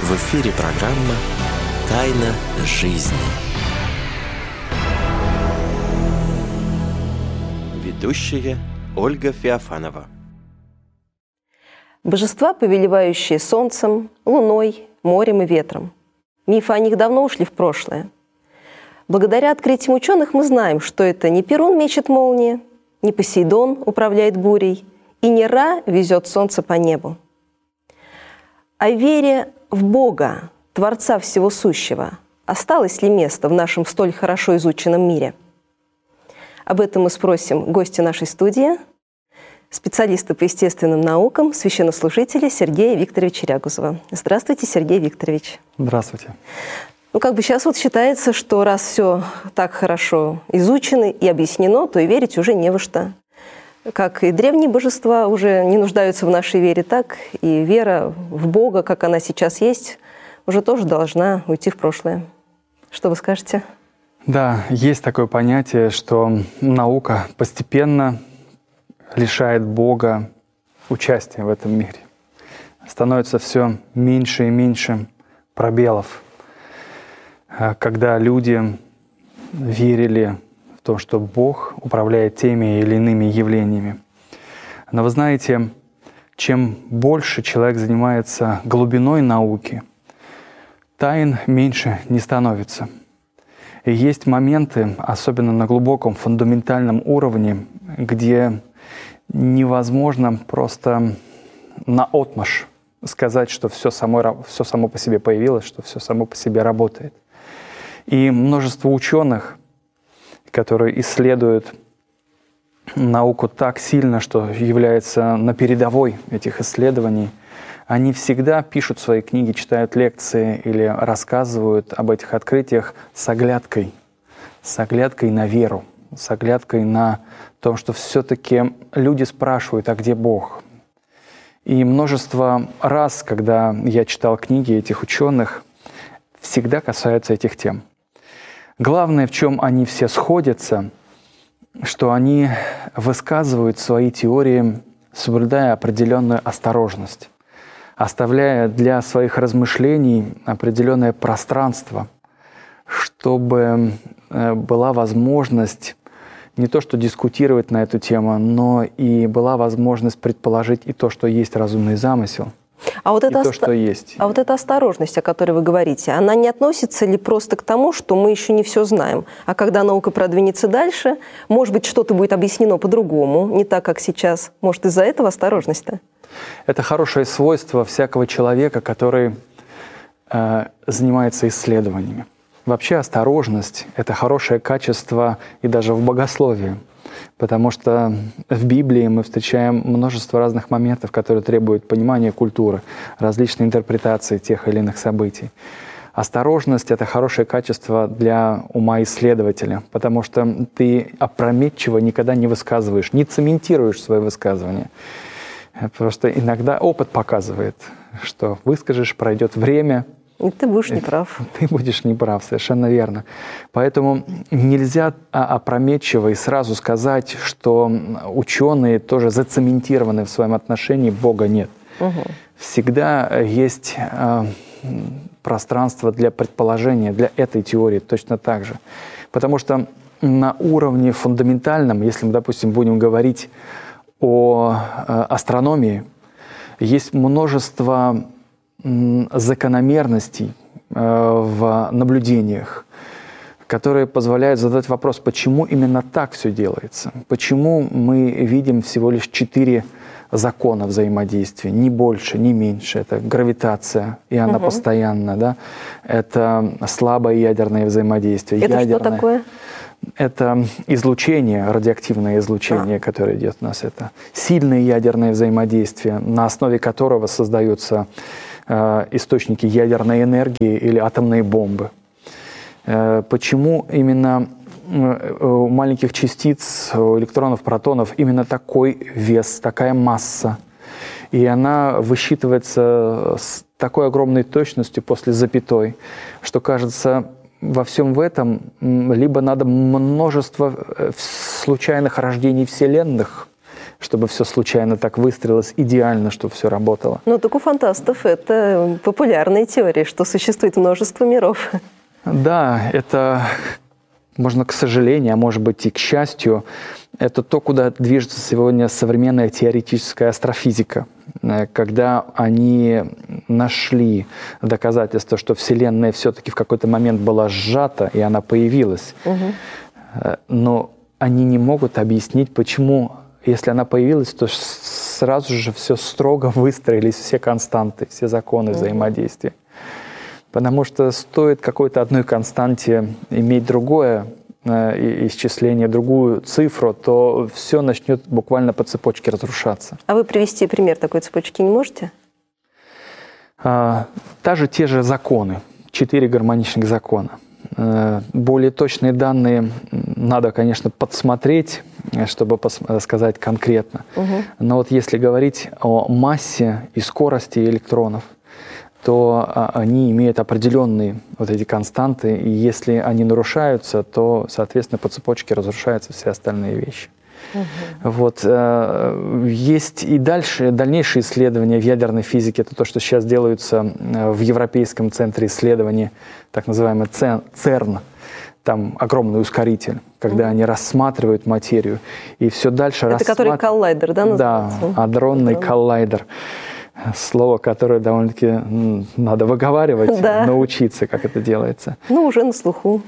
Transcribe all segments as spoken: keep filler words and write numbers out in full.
В эфире программа «Тайна жизни». Ведущая Ольга Феофанова. Божества, повелевающие солнцем, луной, морем и ветром. Мифы о них давно ушли в прошлое. Благодаря открытиям ученых мы знаем, что это не Перун мечет молнии, не Посейдон управляет бурей, и не Ра везет солнце по небу. О вере в Бога, Творца всего сущего, осталось ли место в нашем столь хорошо изученном мире? Об этом мы спросим гостя нашей студии, специалиста по естественным наукам, священнослужителя Сергея Викторовича Рягузова. Здравствуйте, Сергей Викторович. Здравствуйте. Ну, как бы сейчас вот считается, что раз все так хорошо изучено и объяснено, то и верить уже не во что. Как и древние божества уже не нуждаются в нашей вере, так и вера в Бога, как она сейчас есть, уже тоже должна уйти в прошлое. Что вы скажете? Да, есть такое понятие, что наука постепенно лишает Бога участия в этом мире. Становится все меньше и меньше пробелов. Когда люди верили в то, что Бог управляет теми или иными явлениями. Но вы знаете, чем больше человек занимается глубиной науки, тайн меньше не становится. И есть моменты, особенно на глубоком фундаментальном уровне, где невозможно просто наотмашь сказать, что все само, все само по себе появилось, что все само по себе работает. И множество ученых, которые исследуют науку так сильно, что являются на передовой этих исследований, они всегда пишут свои книги, читают лекции или рассказывают об этих открытиях с оглядкой, с оглядкой на веру, с оглядкой на то, что все-таки люди спрашивают, а где Бог? И множество раз, когда я читал книги этих ученых, всегда касаются этих тем. Главное, в чем они все сходятся, что они высказывают свои теории, соблюдая определенную осторожность, оставляя для своих размышлений определенное пространство, чтобы была возможность не то что дискутировать на эту тему, но и была возможность предположить и то, что есть разумный замысел, а вот и это то, оста... что есть. А вот эта осторожность, о которой вы говорите, она не относится ли просто к тому, что мы еще не все знаем? А когда наука продвинется дальше, может быть, что-то будет объяснено по-другому, не так, как сейчас. Может, из-за этого осторожность-то? Это хорошее свойство всякого человека, который э, занимается исследованиями. Вообще осторожность – это хорошее качество и даже в богословии, потому что в Библии мы встречаем множество разных моментов, которые требуют понимания культуры, различные интерпретации тех или иных событий. Осторожность – это хорошее качество для ума исследователя, потому что ты опрометчиво никогда не высказываешь, не цементируешь свои высказывания. Просто иногда опыт показывает, что выскажешь, пройдет время, и ты будешь неправ. Ты будешь неправ, совершенно верно. Поэтому нельзя опрометчиво и сразу сказать, что ученые тоже зацементированы в своем отношении, Бога нет. Угу. Всегда есть э, пространство для предположения, для этой теории точно так же. Потому что на уровне фундаментальном, если мы, допустим, будем говорить о э, астрономии, есть множество закономерностей э, в наблюдениях, которые позволяют задать вопрос, почему именно так все делается, почему мы видим всего лишь четыре закона взаимодействия, ни больше, ни меньше. Это гравитация, и она угу. постоянна, да? Это слабое ядерное взаимодействие. Это ядерное. Что такое? Это излучение, радиоактивное излучение, а. которое идет у нас. Это сильное ядерное взаимодействие, на основе которого создаются э, источники ядерной энергии или атомные бомбы. Э, почему именно у маленьких частиц, у электронов, протонов именно такой вес, такая масса? И она высчитывается с такой огромной точностью после запятой, что кажется, во всем в этом либо надо множество случайных рождений вселенных, чтобы все случайно так выстроилось, идеально, чтобы все работало. Ну, так у фантастов это популярная теория, что существует множество миров. Да, это, можно к сожалению, а может быть и к счастью, это то, куда движется сегодня современная теоретическая астрофизика, когда они нашли доказательства, что Вселенная все-таки в какой-то момент была сжата, и она появилась. Угу. Но они не могут объяснить, почему, если она появилась, то сразу же все строго выстроились, все константы, все законы угу. взаимодействия. Потому что стоит какой-то одной константе иметь другое исчисление, другую цифру, то все начнет буквально по цепочке разрушаться. А вы привести пример такой цепочки не можете? А, даже те же законы, четыре гармоничных закона. А, более точные данные надо, конечно, подсмотреть, чтобы пос- сказать конкретно. Угу. Но вот если говорить о массе и скорости электронов, то они имеют определенные вот эти константы, и если они нарушаются, то, соответственно, по цепочке разрушаются все остальные вещи. Угу. Вот. Есть и дальше, дальнейшие исследования в ядерной физике, это то, что сейчас делаются в Европейском центре исследований, так называемый ЦЕРН. Там огромный ускоритель, когда угу. они рассматривают материю, и все дальше это рассматривают... который коллайдер, да, называется? Да, адронный Адрон. коллайдер. Слово, которое довольно-таки надо выговаривать, да. научиться, как это делается. Ну, уже на слуху.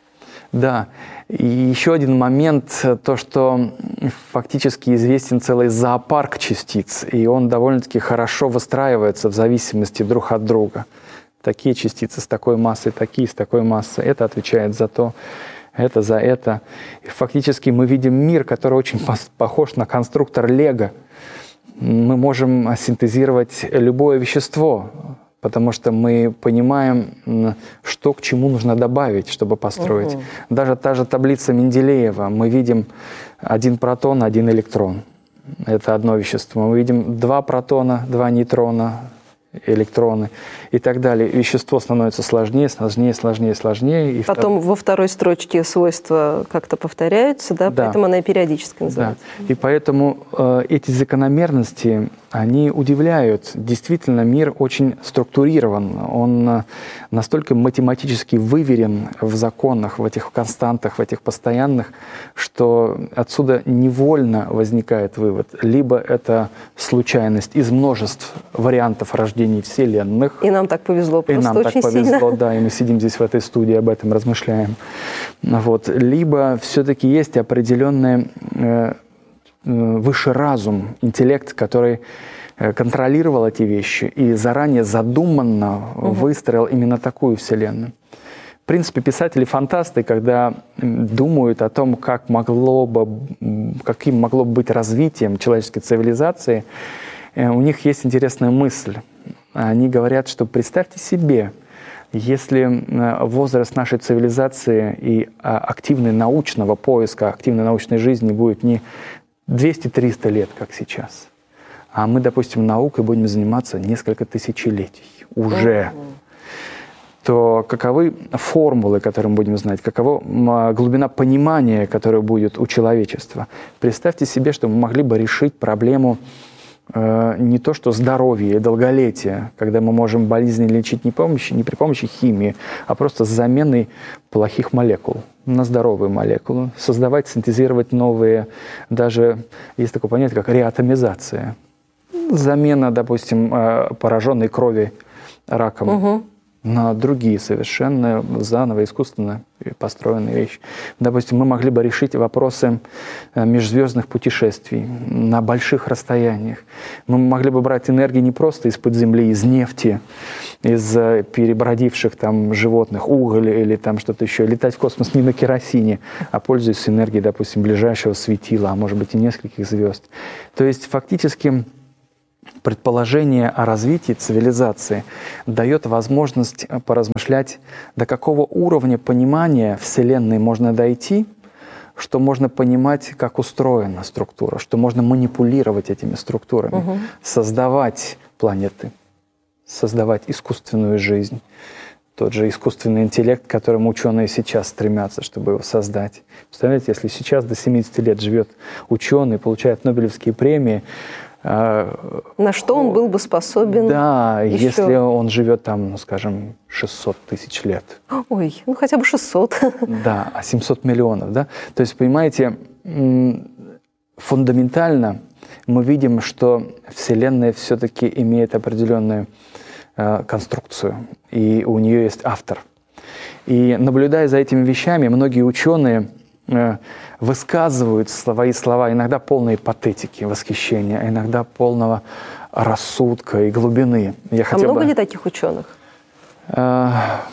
Да. И еще один момент, то, что фактически известен целый зоопарк частиц, и он довольно-таки хорошо выстраивается в зависимости друг от друга. Такие частицы с такой массой, такие с такой массой. Это отвечает за то, это за это. И фактически мы видим мир, который очень похож на конструктор Лего. Мы можем синтезировать любое вещество, потому что мы понимаем, что к чему нужно добавить, чтобы построить. Угу. Даже та же таблица Менделеева. Мы видим один протон, один электрон. Это одно вещество. Мы видим два протона, два нейтрона, электроны и так далее. Вещество становится сложнее, сложнее, сложнее, сложнее. И Потом втор... во второй строчке свойства как-то повторяются, да? Да. Поэтому она и периодически называется. Да. И поэтому э, эти закономерности, они удивляют. Действительно, мир очень структурирован. Он э, настолько математически выверен в законах, в этих константах, в этих постоянных, что отсюда невольно возникает вывод. Либо это случайность из множеств вариантов рождения вселенных. И нам так повезло, просто и нам очень так повезло, сильно. Да, и мы сидим здесь в этой студии, об этом размышляем. Вот. Либо все-таки есть определенный э, высший разум, интеллект, который контролировал эти вещи и заранее задуманно угу. выстроил именно такую вселенную. В принципе, писатели-фантасты, когда думают о том, как могло бы, каким могло бы быть развитием человеческой цивилизации, у них есть интересная мысль. Они говорят, что представьте себе, если возраст нашей цивилизации и активной научного поиска, активной научной жизни будет не двести-триста лет, как сейчас, а мы, допустим, наукой будем заниматься несколько тысячелетий уже, то каковы формулы, которые мы будем знать, какова глубина понимания, которая будет у человечества. Представьте себе, что мы могли бы решить проблему не то что здоровье и долголетие, когда мы можем болезни лечить не, помощи, не при помощи химии, а просто с заменой плохих молекул на здоровые молекулы, создавать, синтезировать новые, даже есть такое понятие, как реатомизация. Замена, допустим, пораженной крови раком угу. на другие совершенно заново, искусственно построенные вещи. Допустим, мы могли бы решить вопросы межзвездных путешествий на больших расстояниях. Мы могли бы брать энергию не просто из-под земли, из нефти, из перебродивших там животных, уголь или там что-то еще, летать в космос не на керосине, а пользуясь энергией, допустим, ближайшего светила, а может быть и нескольких звезд. То есть фактически предположение о развитии цивилизации дает возможность поразмышлять, до какого уровня понимания Вселенной можно дойти, что можно понимать, как устроена структура, что можно манипулировать этими структурами, угу. создавать планеты, создавать искусственную жизнь, тот же искусственный интеллект, к которому ученые сейчас стремятся, чтобы его создать. Представляете, если сейчас до семидесяти лет живет ученый, получает Нобелевские премии, на что он был бы способен? Да, еще? Если он живет там, ну, скажем, шестьсот тысяч лет. Ой, ну хотя бы шестьсот. Да, а семьсот миллионов, да? То есть, понимаете, фундаментально мы видим, что Вселенная все-таки имеет определенную э, конструкцию, и у нее есть автор. И наблюдая за этими вещами, многие ученые э, высказывают свои слова, иногда полные патетики, восхищения, а иногда полного рассудка и глубины. Я а много бы, ли таких ученых? Э,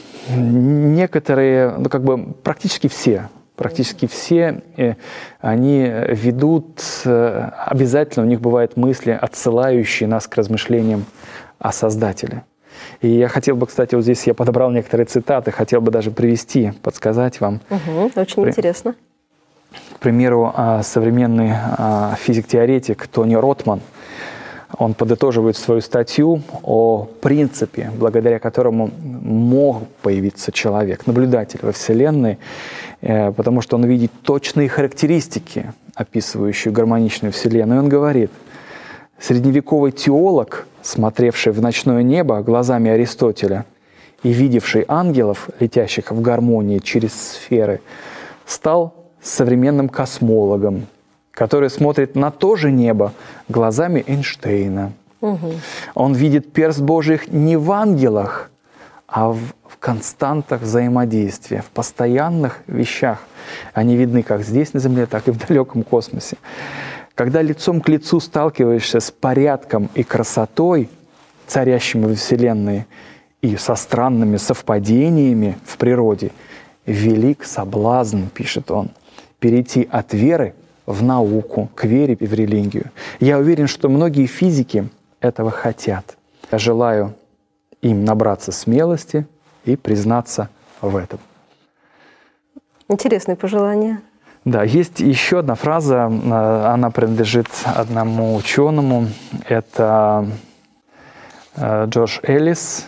некоторые, ну как бы практически все. Практически все они ведут, обязательно у них бывают мысли, отсылающие нас к размышлениям о Создателе. И я хотел бы, кстати, вот здесь я подобрал некоторые цитаты, хотел бы даже привести, подсказать вам. Угу, очень При... интересно. К примеру, современный физик-теоретик Тони Ротман, он подытоживает свою статью о принципе, благодаря которому мог появиться человек, наблюдатель во Вселенной, потому что он видит точные характеристики, описывающие гармоничную Вселенную. И он говорит, средневековый теолог, смотревший в ночное небо глазами Аристотеля и видевший ангелов, летящих в гармонии через сферы, стал современным космологом, который смотрит на то же небо глазами Эйнштейна. Угу. Он видит перст Божий не в ангелах, а в, в константах взаимодействия, в постоянных вещах. Они видны как здесь на Земле, так и в далеком космосе. Когда лицом к лицу сталкиваешься с порядком и красотой, царящими во Вселенной, и со странными совпадениями в природе, велик соблазн, пишет он, перейти от веры в науку, к вере и в религию. Я уверен, что многие физики этого хотят. Я желаю им набраться смелости и признаться в этом. Интересные пожелания. Да, есть еще одна фраза, она принадлежит одному ученому. Это Джордж Эллис,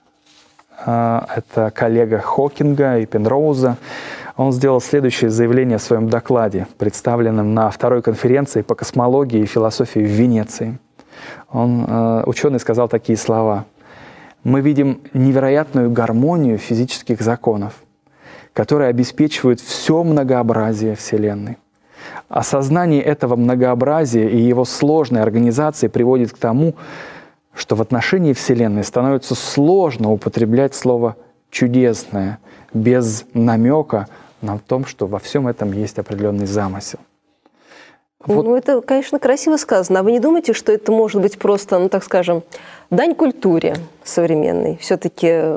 это коллега Хокинга и Пенроуза. Он сделал следующее заявление в своем докладе, представленном на второй конференции по космологии и философии в Венеции. Он, ученый сказал такие слова. «Мы видим невероятную гармонию физических законов, которые обеспечивают все многообразие Вселенной. Осознание этого многообразия и его сложной организации приводит к тому, что в отношении Вселенной становится сложно употреблять слово «чудесное» без намека на том, что во всем этом есть определенный замысел». Вот. Ну, это, конечно, красиво сказано. А вы не думаете, что это может быть просто, ну, так скажем, дань культуре современной? Все-таки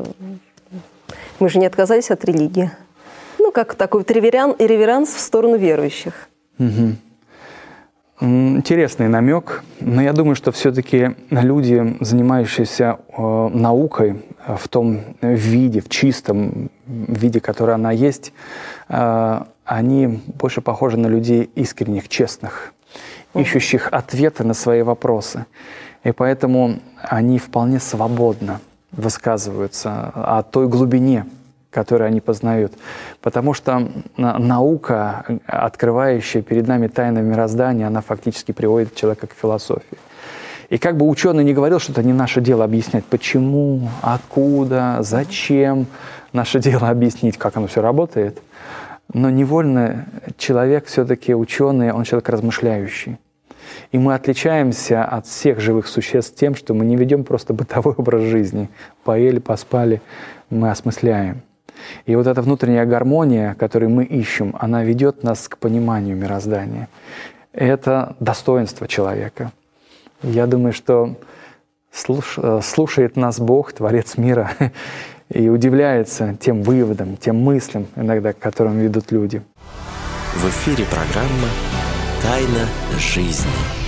мы же не отказались от религии. Ну, как такой вот реверанс в сторону верующих. Угу. Интересный намек, но я думаю, что все-таки люди, занимающиеся э, наукой в том виде, в чистом виде, который она есть, э, они больше похожи на людей искренних, честных, ищущих ответы на свои вопросы. И поэтому они вполне свободно высказываются о той глубине, которые они познают. Потому что наука, открывающая перед нами тайны мироздания, она фактически приводит человека к философии. И как бы ученый не говорил, что это не наше дело объяснять, почему, откуда, зачем. Наше дело объяснить, как оно все работает. Но невольно человек все-таки ученый, он человек размышляющий. И мы отличаемся от всех живых существ тем, что мы не ведем просто бытовой образ жизни. Поели, поспали, мы осмысляем. И вот эта внутренняя гармония, которую мы ищем, она ведет нас к пониманию мироздания. Это достоинство человека. Я думаю, что слуш... слушает нас Бог, Творец мира, и удивляется тем выводам, тем мыслям, иногда, к которым ведут люди. В эфире программа «Тайна жизни».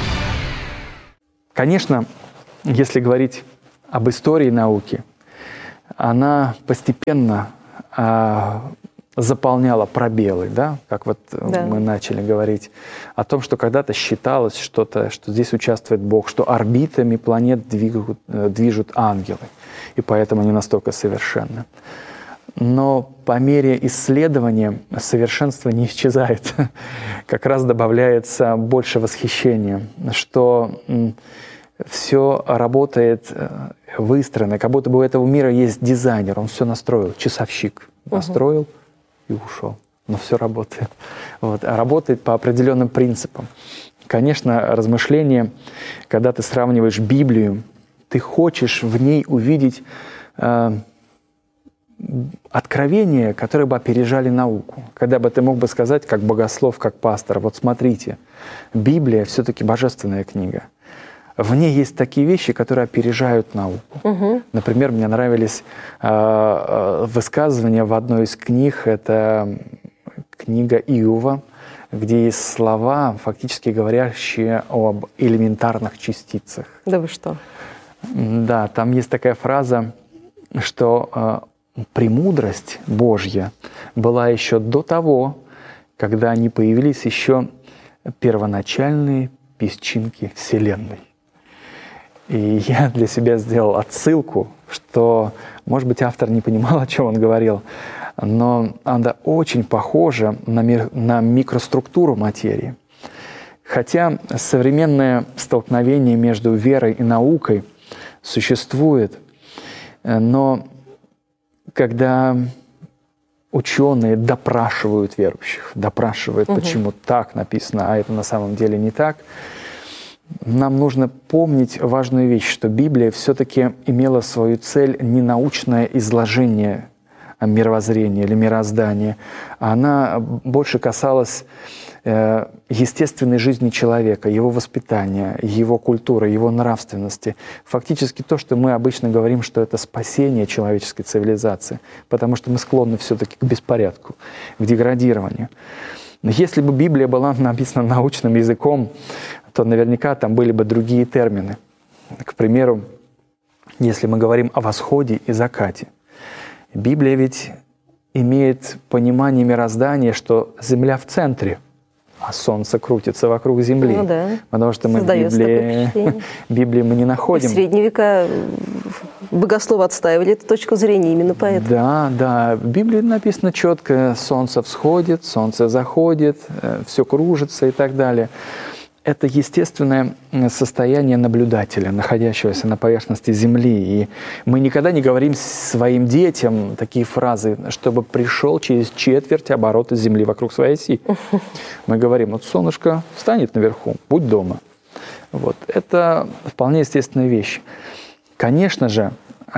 Конечно, если говорить об истории науки, она постепенно заполняла пробелы, да, как вот Да. мы начали говорить о том, что когда-то считалось что-то, что здесь участвует Бог, что орбитами планет двигают, движут ангелы, и поэтому они настолько совершенны. Но по мере исследования совершенство не исчезает. Как раз добавляется больше восхищения, что все работает выстроено, как будто бы у этого мира есть дизайнер, он все настроил, часовщик настроил угу. и ушел, но все работает. Вот. А работает по определенным принципам. Конечно, размышление, когда ты сравниваешь Библию, ты хочешь в ней увидеть э, откровения, которые бы опережали науку. Когда бы ты мог бы сказать, как богослов, как пастор, вот смотрите, Библия все-таки божественная книга. В ней есть такие вещи, которые опережают науку. Угу. Например, мне нравились э, высказывания в одной из книг, это книга Иова, где есть слова, фактически говорящие об элементарных частицах. Да вы что? Да, там есть такая фраза, что э, премудрость Божья была еще до того, когда не появились еще первоначальные песчинки Вселенной. И я для себя сделал отсылку, что, может быть, автор не понимал, о чем он говорил, но она очень похожа на, ми- на микроструктуру материи. Хотя современное столкновение между верой и наукой существует, но когда ученые допрашивают верующих, допрашивают, угу. почему так написано, а это на самом деле не так, нам нужно помнить важную вещь, что Библия все-таки имела свою цель не научное изложение мировоззрения или мироздания, а она больше касалась э, естественной жизни человека, его воспитания, его культуры, его нравственности. Фактически то, что мы обычно говорим, что это спасение человеческой цивилизации, потому что мы склонны все-таки к беспорядку, к деградированию. Но если бы Библия была написана научным языком, то наверняка там были бы другие термины. К примеру, если мы говорим о восходе и закате. Библия ведь имеет понимание мироздания, что Земля в центре, а Солнце крутится вокруг Земли. Ну да. Потому что мы в Создается Библии, Библии мы не находим. В средние века богословы отстаивали эту точку зрения именно поэтому. Да, да. В Библии написано четко: Солнце всходит, Солнце заходит, все кружится и так далее. Это естественное состояние наблюдателя, находящегося на поверхности Земли. И мы никогда не говорим своим детям такие фразы, чтобы пришел через четверть оборота Земли вокруг своей оси. Мы говорим: вот солнышко встанет наверху, будь дома. Вот. Это вполне естественная вещь. Конечно же,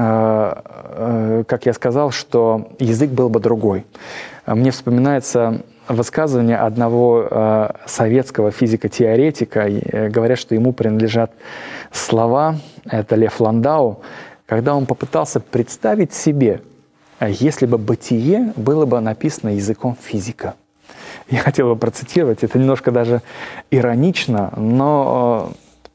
как я сказал, что язык был бы другой. Мне вспоминается высказывание одного э, советского физико-теоретика, э, говорят, что ему принадлежат слова, это Лев Ландау, когда он попытался представить себе, если бы бытие было бы написано языком физика. Я хотел бы процитировать, это немножко даже иронично, но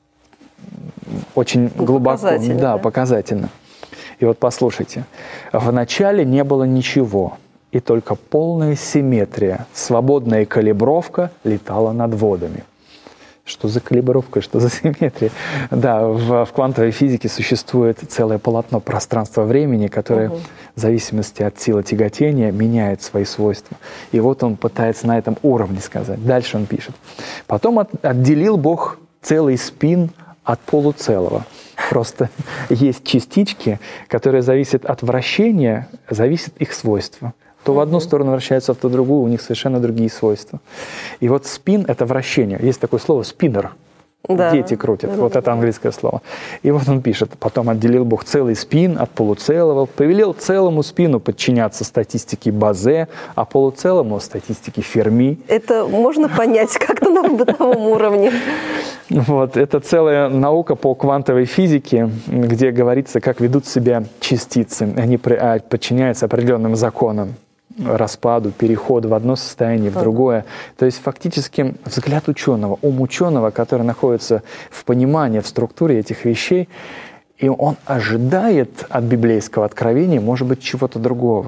э, очень ну, глубоко, показательно, да, да, показательно. И вот послушайте. «Вначале не было ничего, и только полная симметрия, свободная калибровка летала над водами». Что за калибровка, что за симметрия? Да, в, в квантовой физике существует целое полотно пространства-времени, которое угу. в зависимости от силы тяготения меняет свои свойства. И вот он пытается на этом уровне сказать. Дальше он пишет. «Потом от, отделил Бог целый спин от полуцелого». Просто есть частички, которые зависят от вращения, зависят их свойства. То в одну сторону вращаются, то в другую, у них совершенно другие свойства. И вот спин — это вращение. Есть такое слово «спиннер». Да. Дети крутят. Да, вот да, это английское да. слово. И вот он пишет: «Потом отделил Бог целый спин от полуцелого, повелел целому спину подчиняться статистике Бозе, а полуцелому — статистике Ферми». Это можно понять как-то на бытовом уровне. Вот, это целая наука по квантовой физике, где говорится, как ведут себя частицы. Они подчиняются определенным законам. Распаду, переходу в одно состояние, в другое. То есть фактически взгляд ученого, ум ученого, который находится в понимании, в структуре этих вещей, и он ожидает от библейского откровения, может быть, чего-то другого.